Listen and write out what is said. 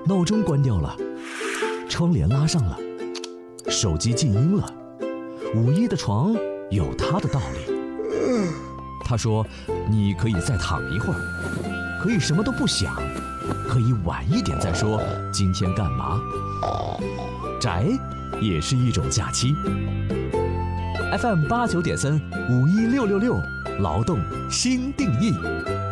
闹钟关掉了，窗帘拉上了，手机静音了。午夜的床有它的道理。他说，你可以再躺一会儿，可以什么都不想，可以晚一点再说今天干嘛。宅也是一种假期。FM 89.3，51666，劳动新定义。